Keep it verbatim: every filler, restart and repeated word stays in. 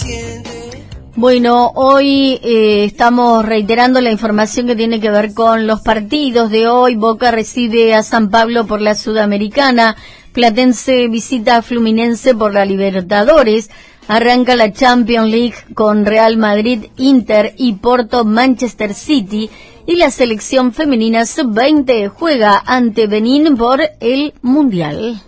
Bueno, hoy eh, estamos reiterando la información que tiene que ver con los partidos de hoy. Boca recibe a San Pablo por la Sudamericana, Platense visita a Fluminense por la Libertadores, arranca la Champions League con Real Madrid, Inter y Porto, Manchester City, y la selección femenina sub veinte juega ante Benín por el Mundial.